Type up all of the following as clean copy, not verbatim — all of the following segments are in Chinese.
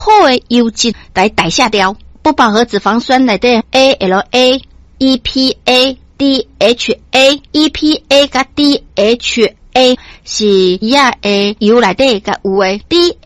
好的油脂来代谢掉。不饱和脂肪酸内底 ALA、EPA、DHA、EPA 甲 DHA 是伊的油内底甲有的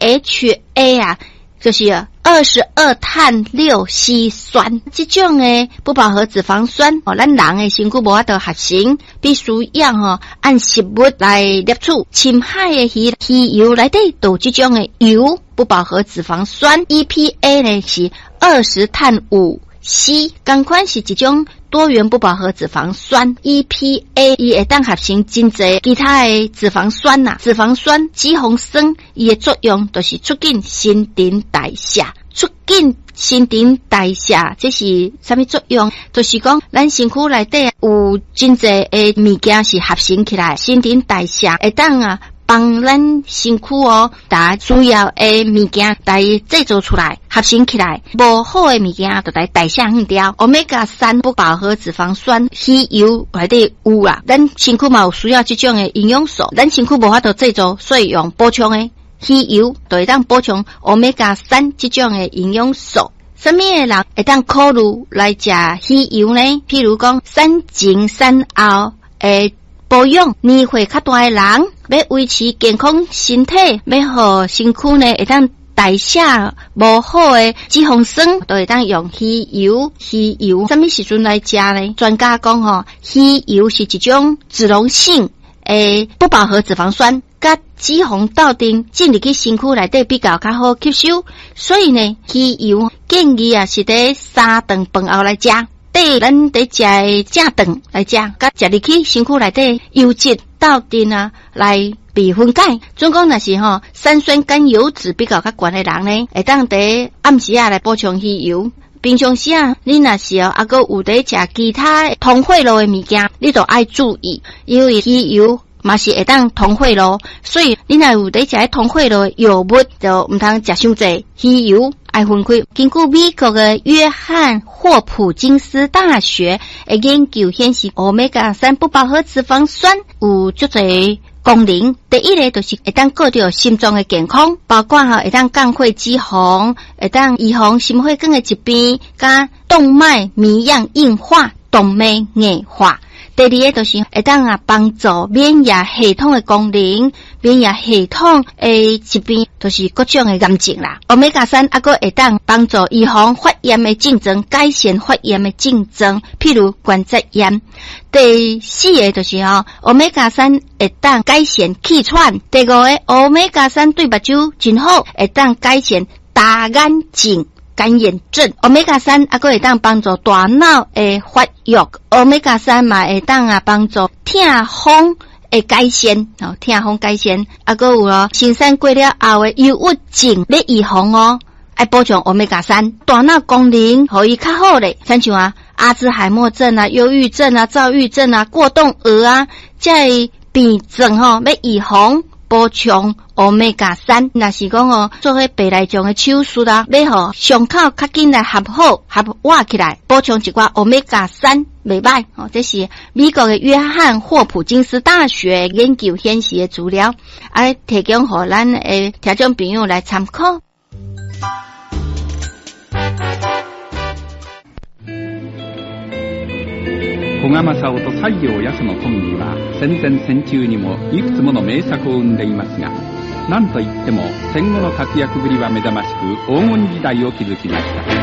DHA 啊，就是22碳6烯酸，这种的不饱和脂肪酸，咱人的身躯无法度合成，必须要按食物来摄取。深海的鱼油内底都这种的油不饱和脂肪酸 ，EPA 呢是20碳5烯，同款是一种多元不饱和脂肪酸 EPA， 伊会当合成真侪其他的脂肪酸呐。脂肪酸脂肪酸伊的作用就是促进新陈代谢，促进新陈代谢，这是什么作用？就是讲咱身躯内底有真侪的物件是合成起来，新陈代谢会当帮咱身躯把需要的物件来制造出来，合成起来，无好的物件就来代谢掉。Omega 3不饱和脂肪酸鱼油内底有啦，咱身躯嘛有需要这种的营养素，咱身躯无法度制造，所以用补充的鱼油就会当补充 Omega 3这种的营养素。什么的人会当考虑来食鱼油呢？譬如讲3前3后的保养，年岁较大的人要维持健康身体，要互身躯呢会当代谢无好的脂肪酸，都会当用鱼油。鱼油什么时阵来食呢？专家讲鱼油是一种脂溶性不饱和脂肪酸，甲脂肪斗阵进入去身躯内底比较较好吸收，所以呢，鱼油建议是在3顿饭后来食。对，咱得食正顿来食，甲食入去身躯内底油脂斗阵来被分解。总共若是三酸甘油脂比较高的人呢，会当在暗时来补充鱼油。平常时你若是还有在食其他通血路的物件，你就爱注意，因为鱼油嘛是会当通血路，所以你若有在食通血路的药物，就唔通食伤济。鱼油爱分开。根据美国的约翰霍普金斯大学的研究显示 ，Omega 3不饱和脂肪酸有足侪功能。第一个就是会当顾到心脏的健康，包括会当降血脂肪，会当预防心血管的疾病，加动脉粥样硬化、动脉硬化。第二个就是会当帮助免疫系统的功能，免疫系统的疾病就是各种的癌症啦。Omega 3还会当帮助预防发炎的症状，改善发炎的症状，譬如关节炎。第四个就是Omega 3会当改善气喘。第五个 Omega 3对目睭真好，会当改善大眼睛。干眼症 ，Omega 3还会当帮助大脑的发育 ，Omega 3嘛会当帮助痛风的改善，痛风改善，还有生产过了后的忧郁症要预防爱补充 Omega 3，大脑功能可以较好咧，像阿兹海默症忧郁症躁郁症过动儿这病症要预防。补充 Omega 3，若是讲做伙白内障的手术要伤口较紧来合活起来，补充一寡 Omega 3袂歹这是美国的约翰霍普金斯大学研究显示的资料，提供予咱的听众朋友来参考。 古賀正夫と西洋八十のトンビは戦前戦中にもいくつもの名作を生んでいますが、何といっても戦後の活躍ぶりは目覚ましく黄金時代を築きました。